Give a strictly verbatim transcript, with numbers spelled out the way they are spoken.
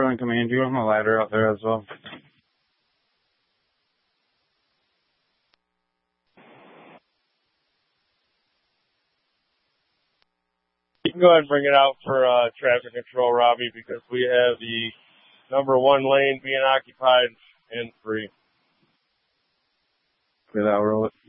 Sterling Command, you have my ladder out there as well. You can go ahead and bring it out for uh, traffic control, Robbie, because we have the number one lane being occupied and free. Okay, that'll roll it.